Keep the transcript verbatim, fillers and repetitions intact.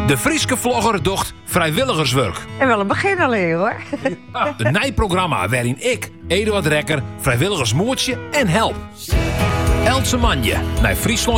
De Frieske vlogger docht vrijwilligerswerk. En wel een begin alleen hoor. Een nijprogramma waarin ik, Eduard Rekker, vrijwilligersmoertje en help. Else Manje, naar Friesland.